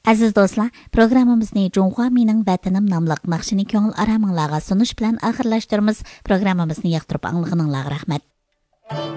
Aziz do'stlar, programmamizni Junxo mening vatanim nomli naqshini ko'ngil araminglarga sunish bilan oxirlashtiramiz. Programmamizni yoqtirib anglaganinglarga rahmat.